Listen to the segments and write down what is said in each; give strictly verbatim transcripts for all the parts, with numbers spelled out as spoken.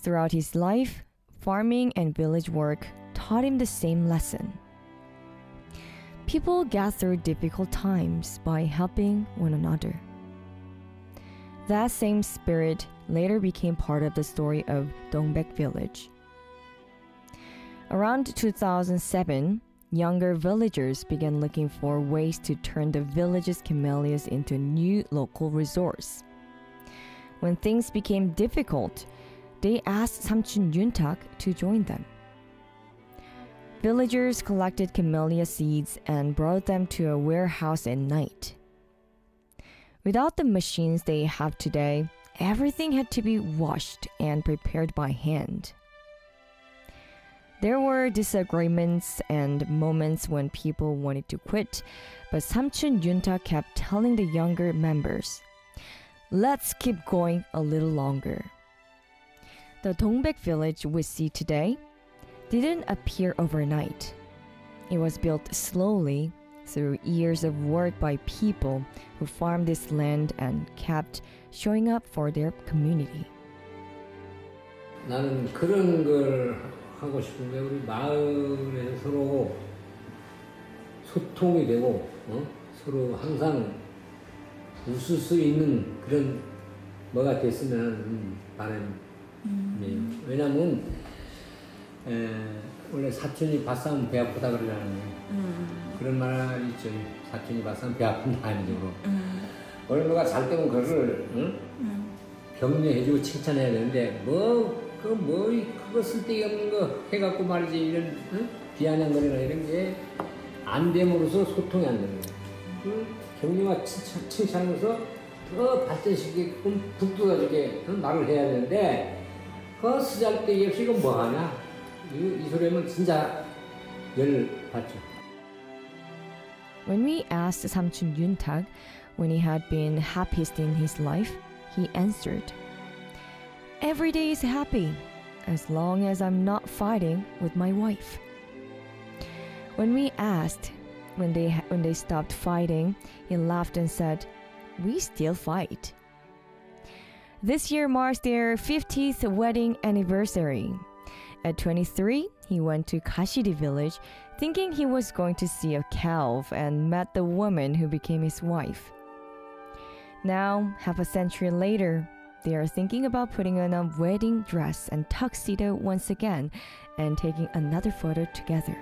Throughout his life, farming and village work taught him the same lesson. People get through difficult times by helping one another. That same spirit later became part of the story of Dongbek Village. Around two thousand seven, younger villagers began looking for ways to turn the village's camellias into a new local resource. When things became difficult, they asked Samchun Yuntak to join them. Villagers collected camellia seeds and brought them to a warehouse at night. Without the machines they have today, everything had to be washed and prepared by hand. There were disagreements and moments when people wanted to quit, but Samchun Yuntak kept telling the younger members, "Let's keep going a little longer." The Dongbek village we see today didn't appear overnight. It was built slowly through years of work by people who farmed this land and kept showing up for their community. 나는 그런 걸 하고 싶은 게 우리 마을에서 서로 소통이 되고 어? 서로 항상 웃을 수 있는 그런 뭐가 됐으면 하는 바람이에요. 음. 왜냐면 에, 원래 사촌이 밭싸면 배 아프다 그러잖아요. 음. 그런 말 있죠. 사촌이 밭싸면 배 아픈다 아니죠. 음. 원래 누가 잘 때면 그거를 응? 음. 격려해주고 칭찬해야 되는데 뭐 그 뭐 그거 쓸데없는 거 해갖고 말이지 이런 응? 비아냥거리나 이런 게 안 됨으로써 소통이 안 되는 거예요. 응? 격려와 칭찬, 칭찬하면서 더 발전시키게끔 북돋아주게 응? 말을 해야 되는데 그 쓰잘데기 없이 이거 뭐 하냐? 이, 이 소리 하면 진짜 열 받죠. When we asked Samchun Yuntak when he had been happiest in his life, he answered, "Every day is happy, as long as I'm not fighting with my wife." When we asked when they when they stopped fighting, he laughed and said, "We still fight." This year marks their fiftieth wedding anniversary. At twenty-three, he went to Kashidi village thinking he was going to see a calf and met the woman who became his wife. Now, half a century later, they are thinking about putting on a wedding dress and tuxedo once again and taking another photo together.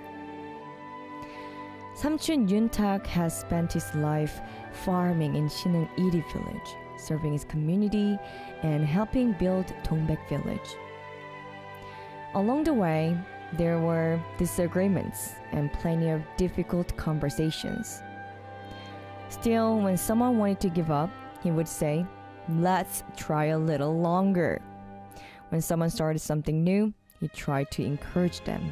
Samchun Yuntak has spent his life farming in Shinung Iri village, serving his community and helping build Dongbek village. Along the way, there were disagreements and plenty of difficult conversations. Still, when someone wanted to give up, he would say, "Let's try a little longer." When someone started something new, he tried to encourage them.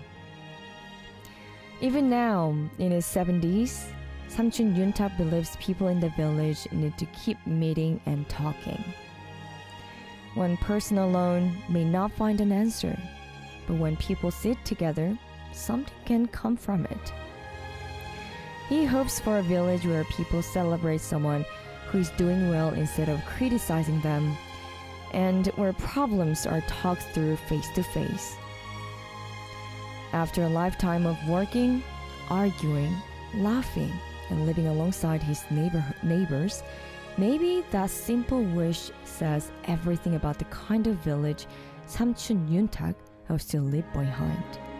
Even now, in his seventies, Samchun Yuntak believes people in the village need to keep meeting and talking. One person alone may not find an answer, but when people sit together, something can come from it. He hopes for a village where people celebrate someone who is doing well instead of criticizing them, and where problems are talked through face to face. After a lifetime of working, arguing, laughing, and living alongside his neighbor- neighbors, maybe that simple wish says everything about the kind of village Samchun Yuntak hopes to leave behind.